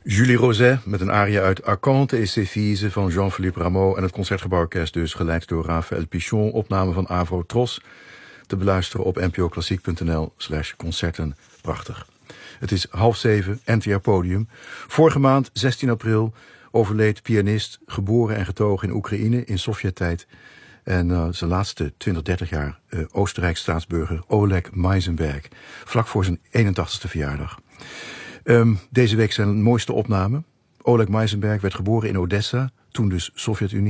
Julie Roset met een aria uit Acante et ses Filles van Jean-Philippe Rameau en het Concertgebouworkest dus, geleid door Raphaël Pichon, opname van Avro Tros, te beluisteren op npoklassiek.nl/concerten. Prachtig. Het is 6:30, NTR Podium. Vorige maand, 16 april, overleed pianist, geboren en getogen in Oekraïne in Sovjet-tijd. En zijn laatste 20-30 jaar Oostenrijks staatsburger Oleg Meisenberg, vlak voor zijn 81ste verjaardag. Deze week zijn mooiste opname. Oleg Meisenberg werd geboren in Odessa, toen dus Sovjet-Unie.